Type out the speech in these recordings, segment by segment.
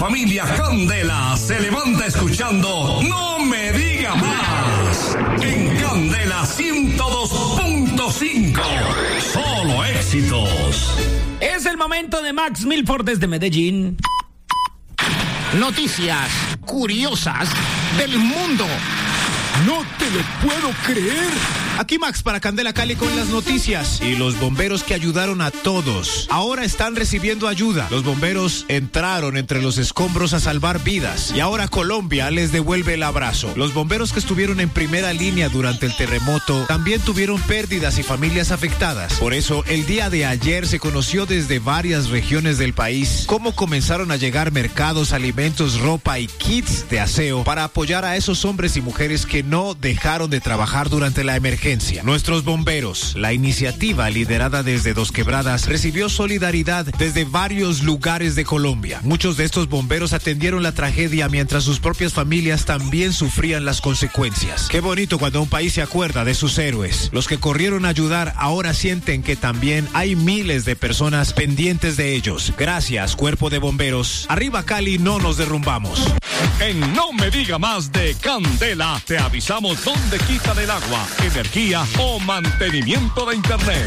familia Candela se levanta escuchando No Me Diga Más en Candela 102.5. Solo éxitos. Es el momento de Max Milford desde Medellín. Noticias curiosas del mundo. ¡No te lo puedo creer! Aquí Max para Candela Cali con las noticias. Y los bomberos que ayudaron a todos ahora están recibiendo ayuda. Los bomberos entraron entre los escombros a salvar vidas y ahora Colombia les devuelve el abrazo. Los bomberos que estuvieron en primera línea durante el terremoto también tuvieron pérdidas y familias afectadas. Por eso, el día de ayer se conoció desde varias regiones del país cómo comenzaron a llegar mercados, alimentos, ropa y kits de aseo para apoyar a esos hombres y mujeres que no dejaron de trabajar durante la emergencia. Nuestros bomberos, la iniciativa liderada desde Dos Quebradas, recibió solidaridad desde varios lugares de Colombia. Muchos de estos bomberos atendieron la tragedia mientras sus propias familias también sufrían las consecuencias. Qué bonito cuando un país se acuerda de sus héroes. Los que corrieron a ayudar ahora sienten que también hay miles de personas pendientes de ellos. Gracias, Cuerpo de Bomberos. Arriba Cali, no nos derrumbamos. En No Me Diga Más de Candela, te avisamos dónde quitan el agua, energía o mantenimiento de internet.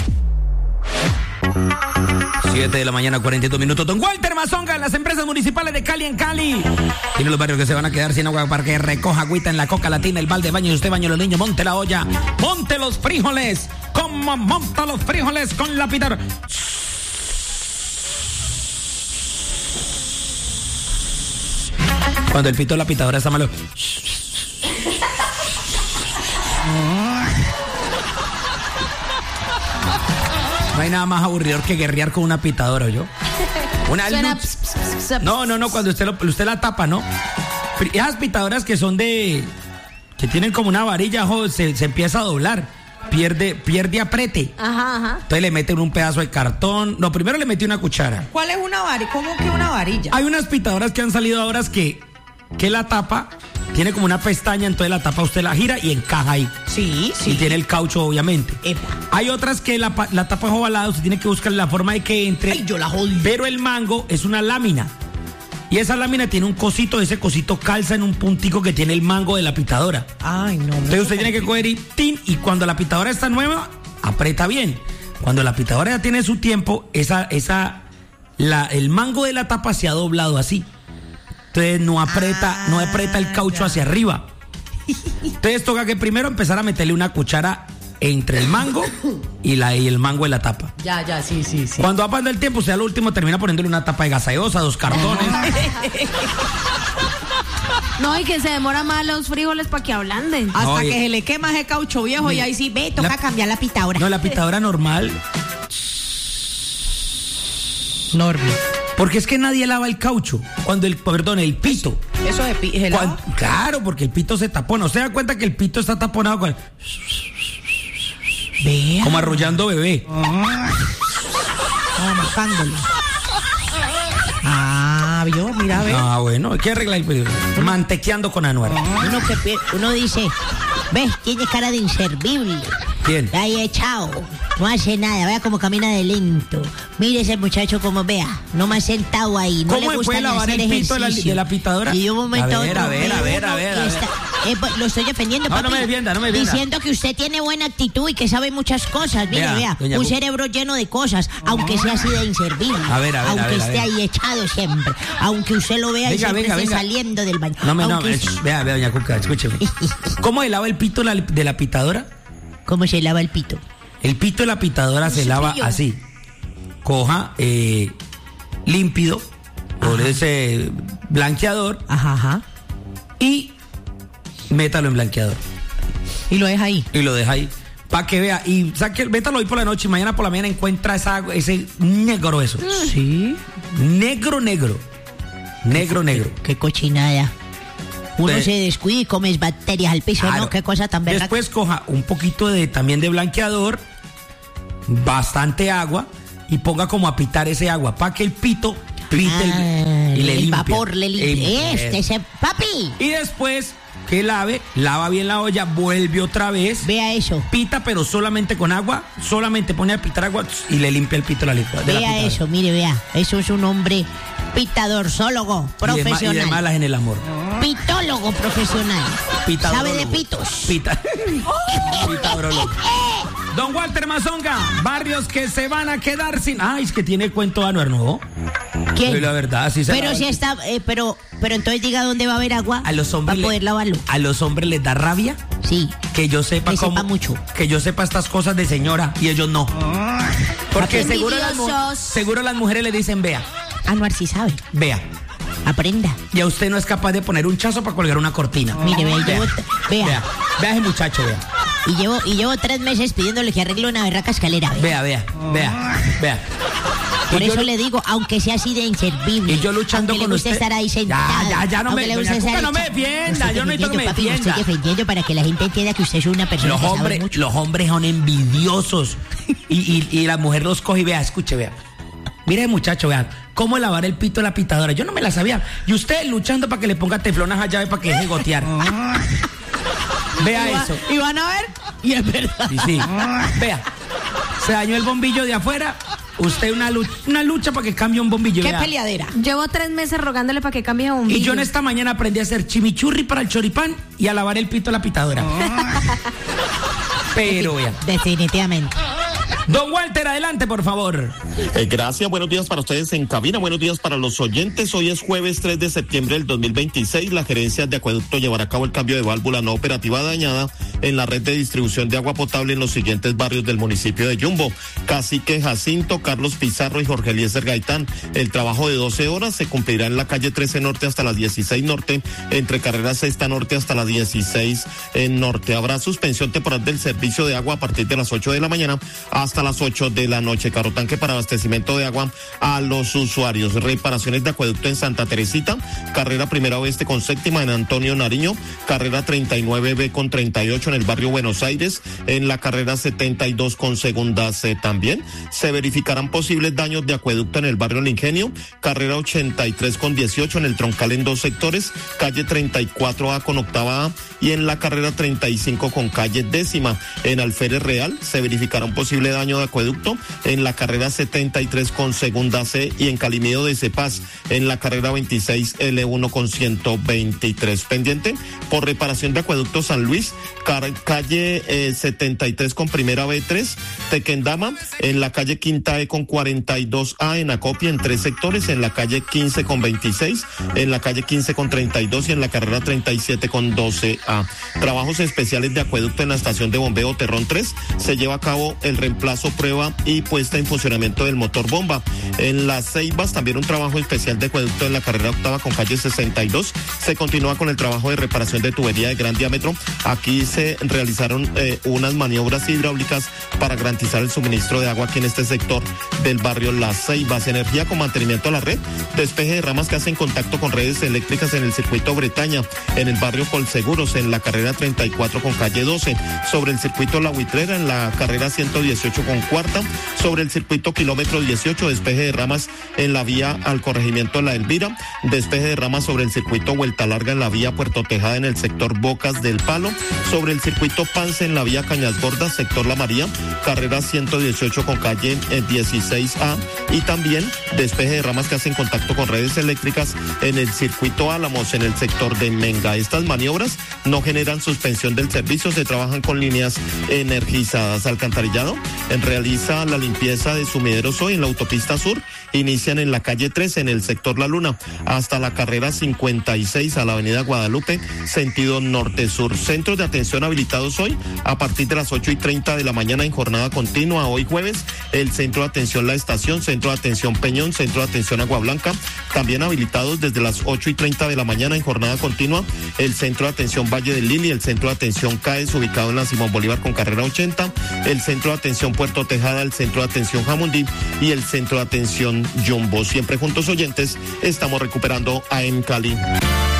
7 de la mañana, 42 minutos. Don Walter Mazonga, las empresas municipales de Cali en Cali. Tiene los barrios que se van a quedar sin agua para que recoja agüita en la coca latina, el balde de baño y usted baño a los niños. Monte la olla, monte los frijoles. ¿Cómo monta los frijoles? Con la pitadora. Cuando el pito de la pitadora está malo. No hay nada más aburridor que guerrear con una pitadora, ¿yo? Una luz. No, cuando usted la tapa, ¿no? Esas pitadoras que son que tienen como una varilla, se empieza a doblar. Pierde aprete. Ajá. Entonces le meten un pedazo de cartón. No, primero le metí una cuchara. ¿Cuál es una varilla? ¿Cómo que una varilla? Hay unas pitadoras que han salido ahora que la tapa tiene como una pestaña, entonces la tapa usted la gira y encaja ahí. Sí. Y tiene el caucho, obviamente. Epa. Hay otras que la tapa es ovalada, usted tiene que buscar la forma de que entre. Ay, yo la jodí. Pero el mango es una lámina. Y esa lámina tiene un cosito, ese cosito calza en un puntico que tiene el mango de la pitadora. Ay, no. Entonces usted tiene que coger y cuando la pitadora está nueva, aprieta bien. Cuando la pitadora ya tiene su tiempo, el mango de la tapa se ha doblado así. Entonces no aprieta el caucho hacia arriba. Entonces toca que primero empezar a meterle una cuchara entre el mango y el mango de la tapa. Ya, sí. Cuando va pasando el tiempo, usted al último termina poniéndole una tapa de gaseosa, 2 cartones. No, y que se demora más los frijoles para que ablanden. Hasta que se le quema ese caucho viejo y ahí sí, toca cambiar la pitadora. No, la pitadora normal. Normal. Porque es que nadie lava el caucho. El pito. Eso es helado. Claro, porque el pito se tapona. ¿Usted da cuenta que el pito está taponado con Vea. como arrollando bebé? Majándolo. ¿Vio? Mira, ve. Bueno, hay que arreglar el pito. Mantequeando con Anuar. Uno dice, ves, tiene cara de inservible. ¿Quién? Ahí echado, no hace nada, vea cómo camina de lento. Mire ese muchacho como vea, no me ha sentado ahí. No ¿Cómo le gusta puede lavar hacer el pito ejercicio. de la pitadora? Y de un momento a ver. Lo estoy defendiendo, No, papi. no me defienda. Diciendo que usted tiene buena actitud y que sabe muchas cosas. Mire, vea, un cerebro lleno de cosas, aunque sea así de inservible. Aunque esté ahí echado siempre. Aunque usted lo vea y siempre esté saliendo del baño. Vea, doña Cuca, escúcheme. ¿Cómo se lava el pito de la pitadora? ¿Cómo se lava el pito? El pito de la pitadora se lava así. Coja límpido, con ese blanqueador. Ajá. Y métalo en blanqueador. Y lo deja ahí. Para que vea. Y métalo hoy por la noche y mañana por la mañana encuentra ese negro eso. Sí. Negro. Qué cochinada. Uno se descuida y comes bacterias al piso, claro. ¿no? Qué cosa tan verdad. Después coja un poquito también de blanqueador, bastante agua y ponga como a pitar ese agua para que el pito pite y le limpie. El vapor le limpie. Papi. Y después que lava bien la olla, vuelve otra vez. Vea eso. Pita, pero solamente con agua, solamente pone a pitar agua y le limpia el pito de la licuadora. Vea eso, mire, vea. Eso es un hombre Pitadorsólogo profesional. Y de malas en el amor. Pitólogo profesional. Sabe de pitos. Pitadólogo. Don Walter Mazonga, barrios que se van a quedar sin... Ay, es que tiene cuento Anuar, ¿no? ¿Qué? La verdad, sí se Pero si está... pero entonces diga dónde va a haber agua a los hombres para poder lavarlo. ¿A los hombres les da rabia? Sí. Que yo sepa sepa mucho. Que yo sepa estas cosas de señora y ellos no. Porque seguro las mujeres le dicen, vea. Anuar sí sabe. Vea. Aprenda. Y a usted no es capaz de poner un chazo para colgar una cortina. Mire, vea. Vea ese muchacho, vea. Y llevo 3 meses pidiéndole que arregle una berraca escalera. Vea. Por eso le digo, aunque sea así de inservible. Y yo luchando con usted. Estar ahí sentado. Ya, no me defienda. Yo no necesito que me defienda. Estoy defendiendo para que la gente entienda que usted es una persona que sabe mucho. Los hombres son envidiosos. y la mujer los coge y vea, escuche, vea. Mire, muchacho, vean, cómo lavar el pito de la pitadora. Yo no me la sabía. Y usted luchando para que le ponga teflón a esa llave para que deje gotear. Vea eso. Y van a ver, y es verdad. Sí. Vea, se dañó el bombillo de afuera. Usted una lucha para que cambie un bombillo. ¿Qué peleadera? Llevo 3 meses rogándole para que cambie un bombillo. Y yo en esta mañana aprendí a hacer chimichurri para el choripán y a lavar el pito de la pitadora. Pero vean. Definitivamente. Don Walter, adelante, por favor. Gracias, buenos días para ustedes en cabina, buenos días para los oyentes. Hoy es jueves 3 de septiembre del 2026. La gerencia de acueducto llevará a cabo el cambio de válvula no operativa dañada en la red de distribución de agua potable en los siguientes barrios del municipio de Yumbo: Cacique Jacinto, Carlos Pizarro y Jorge Eliezer Gaitán. El trabajo de 12 horas se cumplirá en la calle 13 Norte hasta las 16 Norte, entre carrera Sexta Norte hasta las 16 en Norte. Habrá suspensión temporal del servicio de agua a partir de las 8 de la mañana hasta las 8 de la noche. Carro tanque para abastecimiento de agua a los usuarios. Reparaciones de acueducto en Santa Teresita, carrera Primera Oeste con Séptima en Antonio Nariño, carrera 39B con 38 en el barrio Buenos Aires, en la carrera 72 con Segunda C también. Se verificarán posibles daños de acueducto en el barrio El Ingenio, carrera 83 con 18 en el troncal en 2 sectores, calle 34A con octava A, y en la carrera 35 con calle décima. En Alférez Real se verificará un posible daño de acueducto en la carrera 73 con Segunda C, y en Calimido de Cepaz en la carrera 26 L1 con 123. Pendiente por reparación de acueducto San Luis, calle 73 con Primera B3, Tequendama en la calle Quinta E con 42A, en Acopia en 3 sectores, en la calle 15 con 26, en la calle 15 con 32 y en la carrera 37 con 12A. Trabajos especiales de acueducto en la estación de bombeo Terrón 3. Se lleva a cabo el reemplazo, prueba y puesta en funcionamiento del motor bomba. En Las Ceibas también un trabajo especial de acueducto en la carrera octava con calle 62. Se continúa con el trabajo de reparación de tubería de gran diámetro. Aquí se realizaron unas maniobras hidráulicas para garantizar el suministro de agua aquí en este sector del barrio Las Ceibas. Energía con mantenimiento a la red, despeje de ramas que hacen contacto con redes eléctricas en el circuito Bretaña, en el barrio Colseguros, en la carrera 34 con calle 12, sobre el circuito La Huitrera, en la carrera 118 con cuarta, sobre el circuito kilómetro 18, despeje de ramas en la vía al corregimiento La Elvira, despeje de ramas sobre el circuito Vuelta Larga en la vía Puerto Tejada en el sector Bocas del Palo, sobre el circuito Pance en la vía Cañas Gordas, sector La María, carrera 118 con calle 16A, y también despeje de ramas que hacen contacto con redes eléctricas en el circuito Álamos en el sector de Menga. Estas maniobras no generan suspensión del servicio, se trabajan con líneas energizadas. Alcantarillado realiza la limpieza de sumideros hoy en la autopista sur. Inician en la calle 13 en el sector La Luna hasta la carrera 56 a la avenida Guadalupe, sentido norte-sur. Centros de atención habilitados hoy a partir de las 8:30 de la mañana en jornada continua. Hoy jueves, el centro de atención La Estación, centro de atención Peñón, centro de atención Agua Blanca, también habilitados desde las 8:30 de la mañana en jornada continua. El centro de atención Valle del Lili, el centro de atención CAES ubicado en la Simón Bolívar con carrera 80, el centro de atención Puerto Tejada, el centro de atención Jamundí y el centro de atención Yumbo. Siempre juntos, oyentes, estamos recuperando AM Cali.